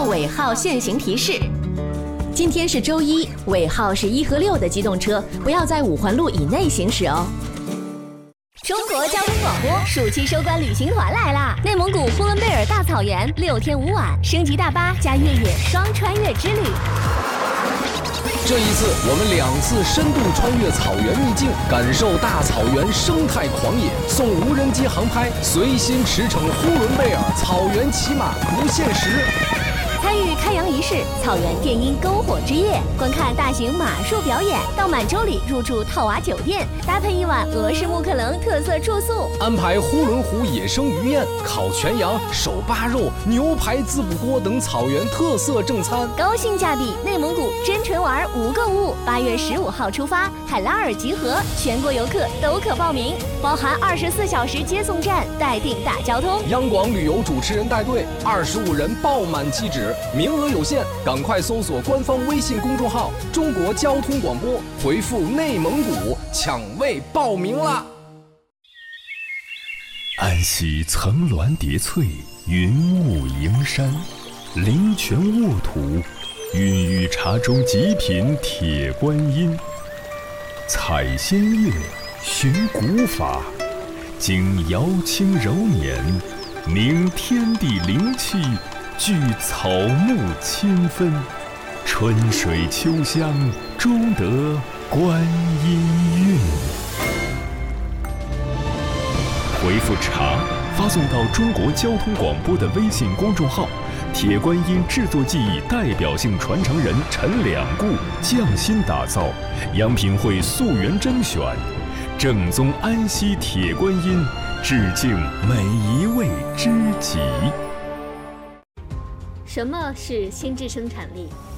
尾号限行提示。今天是周一，尾号是1和6的机动车不要在5环路以内行驶哦。 中国交通广播暑期收官旅行团来啦！内蒙古呼伦贝尔大草原6天5晚，升级大巴加越野双穿越之旅。 这一次，我们2次深度穿越草原秘境，感受大草原生态狂野，送无人机航拍，随心驰骋呼伦贝尔草原骑马不限时。 参与开洋仪式、草原电音篝火之夜，观看大型马术表演，到满洲里入住套娃酒店，搭配1晚俄式木克棱特色住宿， 安排呼伦湖野生鱼宴、烤全羊、手扒肉、牛排滋补锅等草原特色正餐， 高性价比内蒙古真纯玩无购物。8月15号出发，海拉尔集合，全国游客都可报名，包含24小时接送站，待定大交通。 央广旅游主持人带队，25人爆满机止。名额有限，赶快搜索官方微信公众号“中国交通广播”，回复“内蒙古”抢位报名啦！ 安溪层峦叠翠，云雾迎山，灵泉沃土，孕育茶中极品铁观音。采仙乐，寻古法，经瑶清柔年，明天地灵气，聚草木千分，春水秋香，终得观音韵。回复茶发送到中国交通广播的微信公众号，铁观音制作技艺代表性传承人陈两固匠心打造，央品会溯源甄选，正宗安溪铁观音，致敬每一位知己。 什么是心智生产力？